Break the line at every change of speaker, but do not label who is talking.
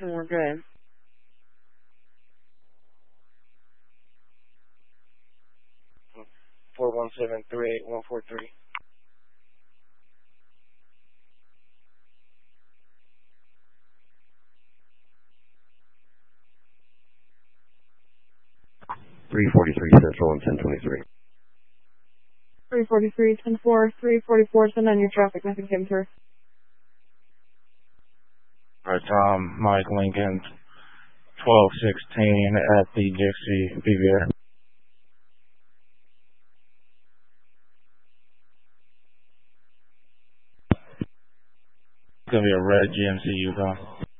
and we're good.
Four 417-38143.
Central and 1023.
343, 10-4, 344, send on your traffic, nothing came through.
Alright, Tom, Mike Lincoln, 1216 at the Dixie BVA. It's gonna be a red GMC Yukon.